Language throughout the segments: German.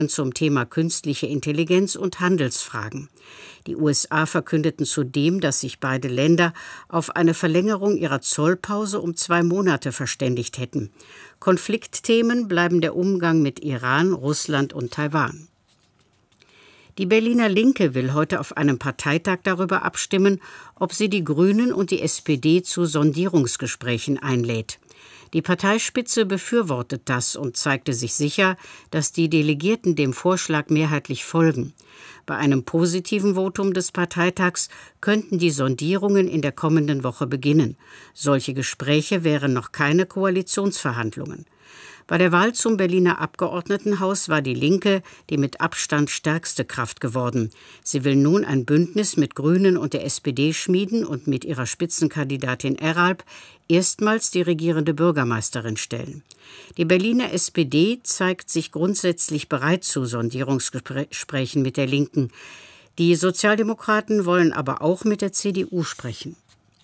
zum Thema künstliche Intelligenz und Handelsfragen. Die USA verkündeten zudem, dass sich beide Länder auf eine Verlängerung ihrer Zollpause um 2 Monate verständigt hätten. Konfliktthemen bleiben der Umgang mit Iran, Russland und Taiwan. Die Berliner Linke will heute auf einem Parteitag darüber abstimmen, ob sie die Grünen und die SPD zu Sondierungsgesprächen einlädt. Die Parteispitze befürwortet das und zeigte sich sicher, dass die Delegierten dem Vorschlag mehrheitlich folgen. Bei einem positiven Votum des Parteitags könnten die Sondierungen in der kommenden Woche beginnen. Solche Gespräche wären noch keine Koalitionsverhandlungen. Bei der Wahl zum Berliner Abgeordnetenhaus war die Linke die mit Abstand stärkste Kraft geworden. Sie will nun ein Bündnis mit Grünen und der SPD schmieden und mit ihrer Spitzenkandidatin Eralp erstmals die regierende Bürgermeisterin stellen. Die Berliner SPD zeigt sich grundsätzlich bereit zu Sondierungsgesprächen mit der Linken. Die Sozialdemokraten wollen aber auch mit der CDU sprechen.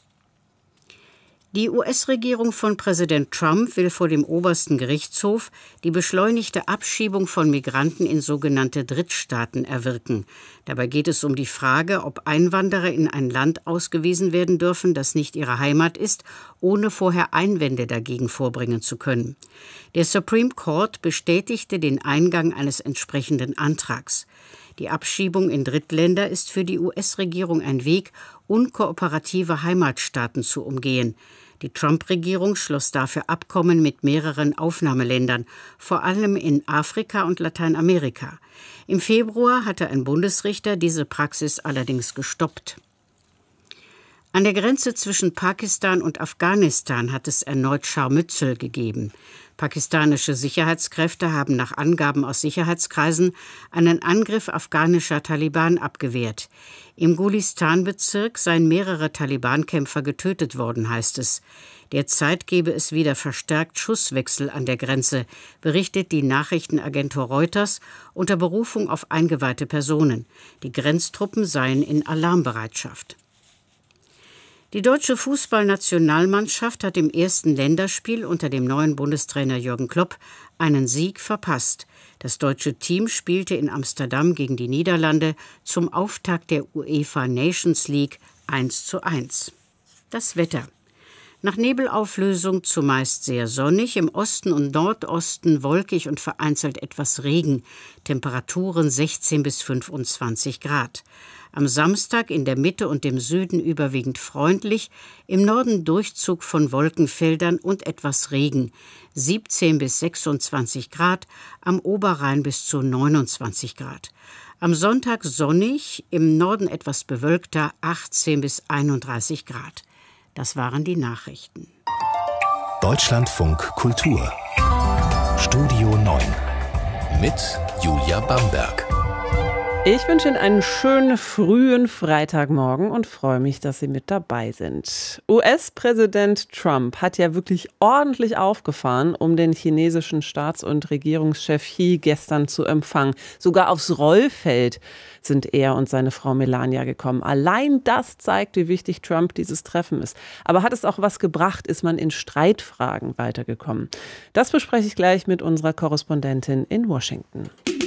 Die US-Regierung von Präsident Trump will vor dem obersten Gerichtshof die beschleunigte Abschiebung von Migranten in sogenannte Drittstaaten erwirken. Dabei geht es um die Frage, ob Einwanderer in ein Land ausgewiesen werden dürfen, das nicht ihre Heimat ist, ohne vorher Einwände dagegen vorbringen zu können. Der Supreme Court bestätigte den Eingang eines entsprechenden Antrags. Die Abschiebung in Drittländer ist für die US-Regierung ein Weg, unkooperative Heimatstaaten zu umgehen. Die Trump-Regierung schloss dafür Abkommen mit mehreren Aufnahmeländern, vor allem in Afrika und Lateinamerika. Im Februar hatte ein Bundesrichter diese Praxis allerdings gestoppt. An der Grenze zwischen Pakistan und Afghanistan hat es erneut Scharmützel gegeben. Pakistanische Sicherheitskräfte haben nach Angaben aus Sicherheitskreisen einen Angriff afghanischer Taliban abgewehrt. Im Gulistan-Bezirk seien mehrere Taliban-Kämpfer getötet worden, heißt es. Derzeit gebe es wieder verstärkt Schusswechsel an der Grenze, berichtet die Nachrichtenagentur Reuters unter Berufung auf eingeweihte Personen. Die Grenztruppen seien in Alarmbereitschaft. Die deutsche Fußballnationalmannschaft hat im ersten Länderspiel unter dem neuen Bundestrainer Jürgen Klopp einen Sieg verpasst. Das deutsche Team spielte in Amsterdam gegen die Niederlande zum Auftakt der UEFA Nations League 1:1. Das Wetter. Nach Nebelauflösung zumeist sehr sonnig, im Osten und Nordosten wolkig und vereinzelt etwas Regen. Temperaturen 16 bis 25 Grad. Am Samstag in der Mitte und dem Süden überwiegend freundlich, im Norden Durchzug von Wolkenfeldern und etwas Regen, 17 bis 26 Grad, am Oberrhein bis zu 29 Grad. Am Sonntag sonnig, im Norden etwas bewölkter, 18 bis 31 Grad. Das waren die Nachrichten. Deutschlandfunk Kultur. Studio 9 mit Julia Bamberg. Ich wünsche Ihnen einen schönen frühen Freitagmorgen und freue mich, dass Sie mit dabei sind. US-Präsident Trump hat ja wirklich ordentlich aufgefahren, um den chinesischen Staats- und Regierungschef Xi gestern zu empfangen. Sogar aufs Rollfeld sind er und seine Frau Melania gekommen. Allein das zeigt, wie wichtig Trump dieses Treffen ist. Aber hat es auch was gebracht? Ist man in Streitfragen weitergekommen? Das bespreche ich gleich mit unserer Korrespondentin in Washington.